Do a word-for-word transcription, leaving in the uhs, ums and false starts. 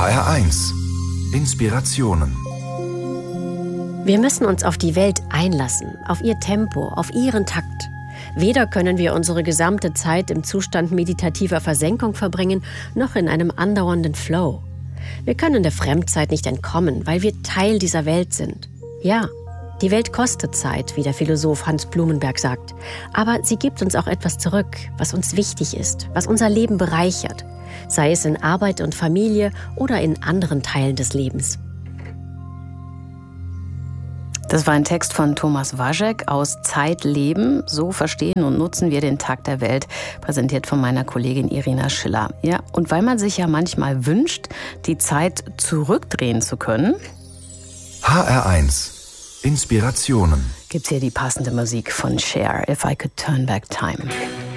H R eins Inspirationen. Wir müssen uns auf die Welt einlassen, auf ihr Tempo, auf ihren Takt. Weder können wir unsere gesamte Zeit im Zustand meditativer Versenkung verbringen, noch in einem andauernden Flow. Wir können der Fremdzeit nicht entkommen, weil wir Teil dieser Welt sind. Ja, die Welt kostet Zeit, wie der Philosoph Hans Blumenberg sagt. Aber sie gibt uns auch etwas zurück, was uns wichtig ist, was unser Leben bereichert. Sei es in Arbeit und Familie oder in anderen Teilen des Lebens. Das war ein Text von Thomas Waszek aus Zeit leben, so verstehen und nutzen wir den Tag der Welt, präsentiert von meiner Kollegin Irina Schiller. Ja, und weil man sich ja manchmal wünscht, die Zeit zurückdrehen zu können, H R eins Inspirationen. gibt's hier die passende Musik von Cher, If I Could Turn Back Time.